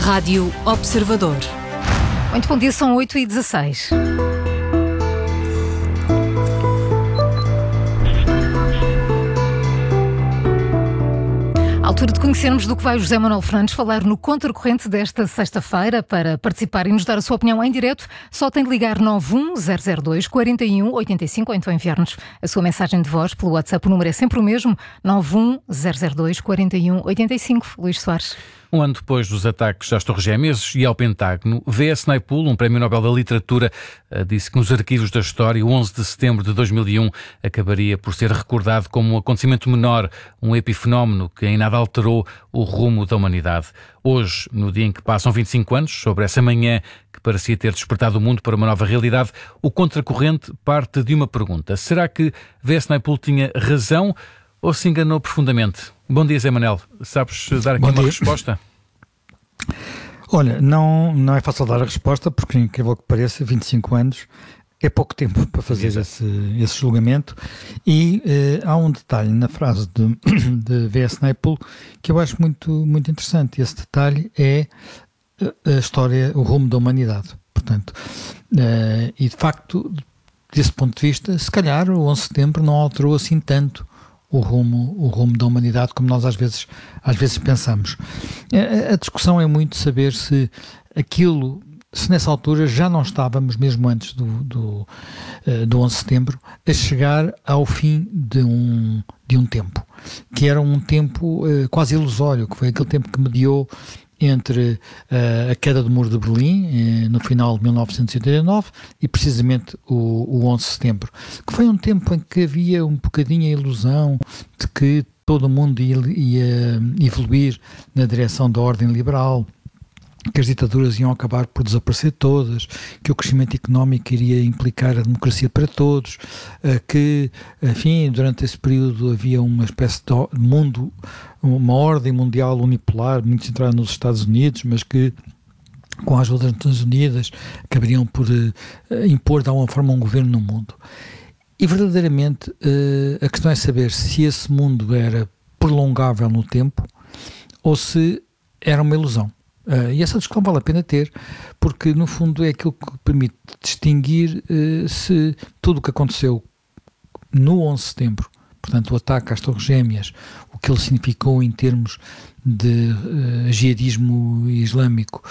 Rádio Observador. Muito bom dia, são 8h16. À altura de conhecermos do que vai o José Manuel Fernandes falar no Contracorrente desta sexta-feira. Para participar e nos dar a sua opinião em direto, só tem de ligar 91002 4185 ou então enviar-nos a sua mensagem de voz pelo WhatsApp. O número é sempre o mesmo, 91002 4185. Luís Soares. Um ano depois dos ataques às Torres Gêmeas e ao Pentágono, V.S. Naipaul, um prémio Nobel da Literatura, disse que nos arquivos da história, o 11 de setembro de 2001 acabaria por ser recordado como um acontecimento menor, um epifenómeno que em nada alterou o rumo da humanidade. Hoje, no dia em que passam 25 anos, sobre essa manhã que parecia ter despertado o mundo para uma nova realidade, o Contracorrente parte de uma pergunta. Será que V.S. Naipaul tinha razão ou se enganou profundamente? Bom dia, Zé Manel. Sabes dar aqui uma resposta? Olha, não é fácil dar a resposta, porque, incrível que pareça, 25 anos é pouco tempo para fazer esse julgamento. E há um detalhe na frase de V.S. Naipaul que eu acho muito, muito interessante. Esse detalhe é a história, o rumo da humanidade. Portanto, e de facto, desse ponto de vista, se calhar o 11 de setembro não alterou assim tanto o rumo da humanidade, como nós às vezes pensamos. A discussão é muito saber se nessa altura já não estávamos, mesmo antes do 11 de setembro, a chegar ao fim de um tempo, que era um tempo quase ilusório, que foi aquele tempo que mediou entre a queda do Muro de Berlim, no final de 1989, e precisamente o 11 de setembro, que foi um tempo em que havia um bocadinho a ilusão de que todo o mundo ia evoluir na direção da ordem liberal, que as ditaduras iam acabar por desaparecer todas, que o crescimento económico iria implicar a democracia para todos, que, enfim, durante esse período havia uma espécie de mundo, uma ordem mundial unipolar, muito centrada nos Estados Unidos, mas que, com a ajuda das Nações Unidas, acabariam por impor de alguma forma um governo no mundo. E, verdadeiramente, a questão é saber se esse mundo era prolongável no tempo ou se era uma ilusão. E essa discussão vale a pena ter, porque no fundo é aquilo que permite distinguir se tudo o que aconteceu no 11 de setembro, portanto o ataque às Torres Gêmeas, o que ele significou em termos de jihadismo islâmico,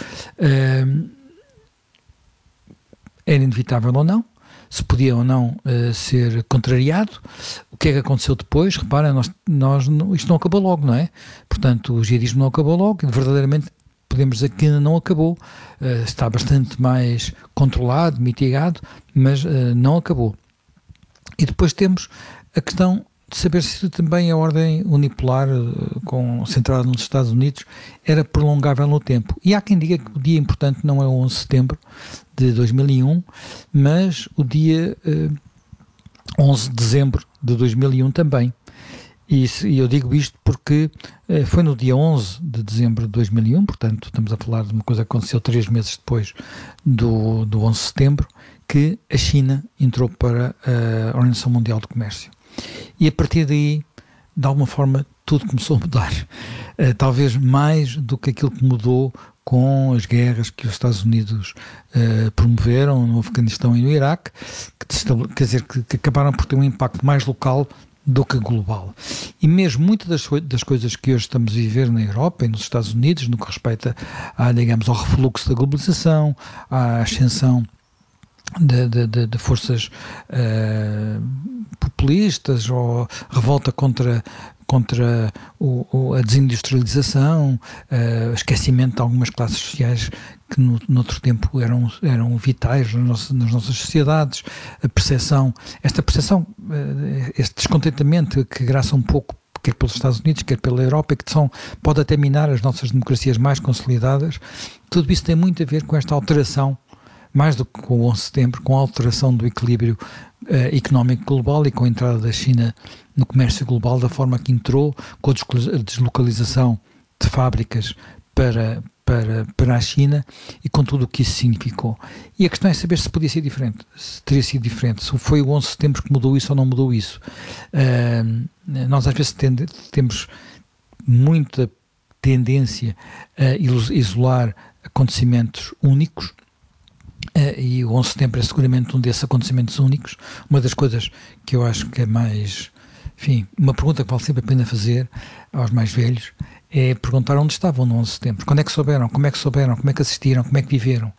era inevitável ou não, se podia ou não ser contrariado. O que é que aconteceu depois? Repara, isto não acabou logo, não é? Portanto, o jihadismo não acabou logo, e verdadeiramente podemos dizer que ainda não acabou, está bastante mais controlado, mitigado, mas não acabou. E depois temos a questão de saber se também a ordem unipolar, centrada nos Estados Unidos, era prolongável no tempo. E há quem diga que o dia importante não é o 11 de setembro de 2001, mas o dia 11 de dezembro de 2001 também. E eu digo isto porque foi no dia 11 de dezembro de 2001, portanto estamos a falar de uma coisa que aconteceu 3 meses depois do 11 de setembro, que a China entrou para a Organização Mundial do Comércio. E a partir daí, de alguma forma, tudo começou a mudar. Talvez mais do que aquilo que mudou com as guerras que os Estados Unidos promoveram no Afeganistão e no Iraque, quer dizer, que acabaram por ter um impacto mais local do que global. E mesmo muitas das coisas que hoje estamos a viver na Europa e nos Estados Unidos, no que respeita digamos, ao refluxo da globalização, à ascensão de forças populistas, ou revolta contra a desindustrialização, esquecimento de algumas classes sociais que noutro tempo eram vitais nas nossas sociedades, esta percepção, este descontentamento que graça um pouco quer pelos Estados Unidos, quer pela Europa, e que pode até minar as nossas democracias mais consolidadas. Tudo isso tem muito a ver com esta alteração, mais do que com o 11 de setembro, com a alteração do equilíbrio económico global e com a entrada da China no comércio global, da forma que entrou, com a deslocalização de fábricas para a China e com tudo o que isso significou. E a questão é saber se podia ser diferente, se teria sido diferente, se foi o 11 de setembro que mudou isso ou não mudou isso. Nós às vezes temos muita tendência a isolar acontecimentos únicos, e o 11 de setembro é seguramente um desses acontecimentos únicos. Uma das coisas que eu acho que é mais, enfim, uma pergunta que vale sempre a pena fazer aos mais velhos é perguntar onde estavam no 11 de setembro, quando é que souberam, como é que assistiram, como é que viveram,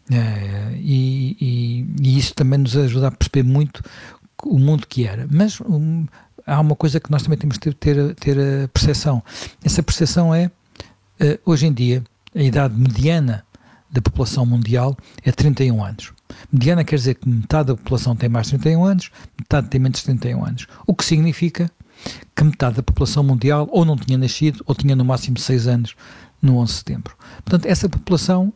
e isso também nos ajuda a perceber muito o mundo que era. Mas há uma coisa que nós também temos de ter a percepção. Essa percepção é, hoje em dia, a idade mediana da população mundial é 31 anos. Mediana quer dizer que metade da população tem mais de 31 anos, metade tem menos de 31 anos. O que significa que metade da população mundial ou não tinha nascido ou tinha no máximo 6 anos no 11 de setembro. Portanto, essa população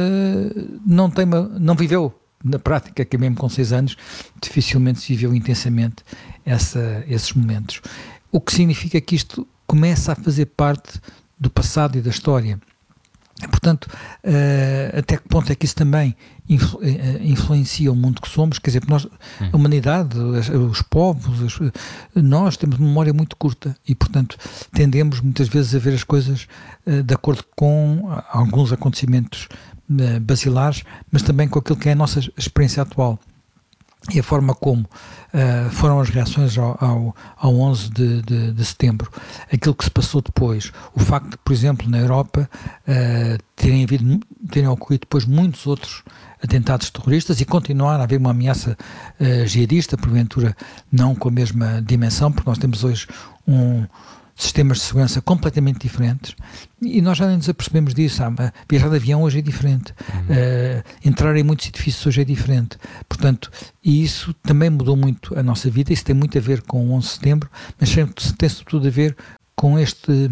não viveu na prática, que mesmo com 6 anos, dificilmente se viveu intensamente esses momentos. O que significa que isto começa a fazer parte do passado e da história. Portanto, até que ponto é que isso também influencia o mundo que somos? Quer dizer, nós, a humanidade, os povos, nós temos memória muito curta e, portanto, tendemos muitas vezes a ver as coisas de acordo com alguns acontecimentos basilares, mas também com aquilo que é a nossa experiência atual. E a forma como foram as reações ao 11 de setembro, aquilo que se passou depois, o facto de, por exemplo, na Europa terem ocorrido depois muitos outros atentados terroristas e continuar a haver uma ameaça jihadista, porventura não com a mesma dimensão, porque nós temos hoje sistemas de segurança completamente diferentes e nós já nem nos apercebemos disso. Viajar de avião hoje é diferente, entrar em muitos edifícios hoje é diferente, portanto, e isso também mudou muito a nossa vida. Isso tem muito a ver com o 11 de setembro, mas tem sobretudo a ver com este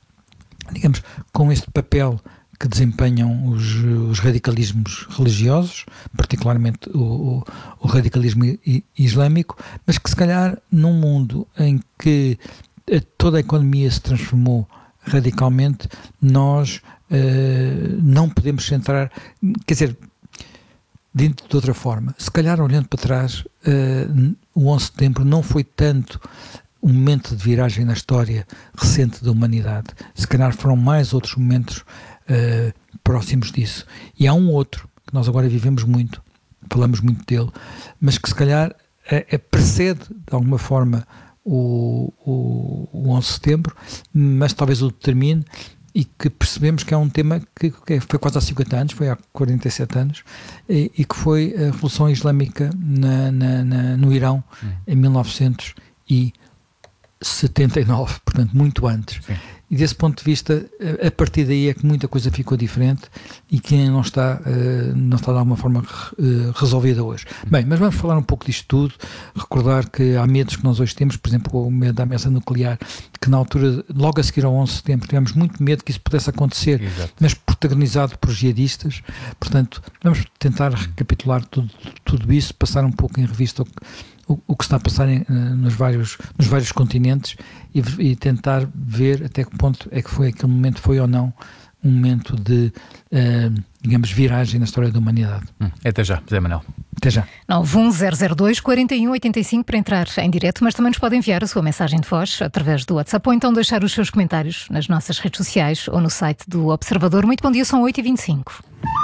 papel que desempenham os radicalismos religiosos, particularmente o radicalismo islâmico, mas que se calhar num mundo em que toda a economia se transformou radicalmente, nós não podemos centrar, quer dizer, dentro de outra forma, se calhar olhando para trás, o 11 de setembro não foi tanto um momento de viragem na história recente da humanidade, se calhar foram mais outros momentos próximos disso. E há um outro, que nós agora vivemos muito, falamos muito dele, mas que se calhar precede de alguma forma o 11 de setembro, mas talvez o determine, e que percebemos que é um tema que foi quase há 50 anos, foi há 47 anos, e que foi a Revolução Islâmica no Irão em 1979, portanto muito antes. Sim. E desse ponto de vista, a partir daí é que muita coisa ficou diferente e que não está de alguma forma resolvida hoje. Bem, mas vamos falar um pouco disto tudo, recordar que há medos que nós hoje temos, por exemplo, o medo da ameaça nuclear, que na altura, logo a seguir ao 11 de setembro, tivemos muito medo que isso pudesse acontecer. Exato. Mas protagonizado por jihadistas. Portanto, vamos tentar recapitular tudo isso, passar um pouco em revista o que está a passar nos vários continentes e tentar ver até que ponto é que aquele momento foi ou não um momento de, digamos, viragem na história da humanidade. Até já, José Manuel. Até já. 91002-4185 para entrar em direto, mas também nos pode enviar a sua mensagem de voz através do WhatsApp ou então deixar os seus comentários nas nossas redes sociais ou no site do Observador. Muito bom dia, são 8h25.